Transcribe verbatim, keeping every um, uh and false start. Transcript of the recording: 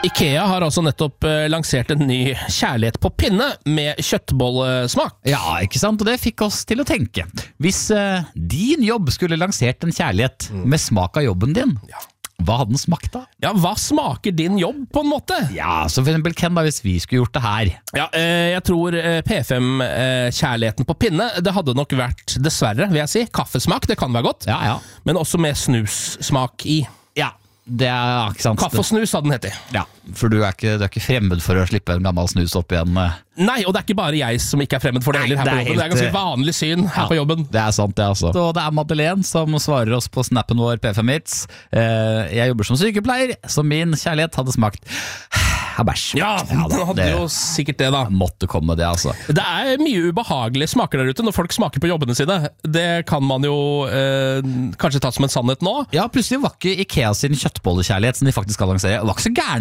IKEA har altså nettopp eh, lansert en ny kjærlighet på pinne med kjøttbollesmak. Ja, ikke sant? Og det fikk oss til å tenke. Hvis eh, din jobb skulle lansert en kjærlighet mm. med smak av jobben din, ja. hva hadde den smakt da? Ja, hva smaker din jobb på en måte? Ja, så for eksempel Ken da, hvis vi skulle gjort det her. Ja, eh, jeg tror eh, P fem eh, kjærligheten på pinne, det hadde nok vært, dessverre vil jeg si, kaffesmak, det kan være godt, Ja, ja. men også med snussmak i. Ja, det er ikke sant. Kaffe og snus hadde den hett i. Ja, for du er, ikke, du er ikke fremmed for å slippe en gammel snus opp igjen. Nei, og det er ikke bare jeg som ikke er fremmed for det Nei, heller her det på er jobben. Det er helt- ganske vanlig syn her Ja, på jobben. Det er sant, det altså. Så det er Madeleine som svarer oss på snappen vår P fem Hits. Eh, jeg jobber som sykepleier, så min kjærlighet hadde smakt av bæsj. Ja, da, den hadde det jo sikkert det da. måtte komme det, altså. Det er mye ubehagelige smaker der ute når folk smaker på jobbene sine. Det kan man jo eh, kanskje ta som en sannhet nå. Ja, plutselig var ikke IKEA sin kjøttbollekjærlighet som de faktisk skal lansere, var ikke så gærent.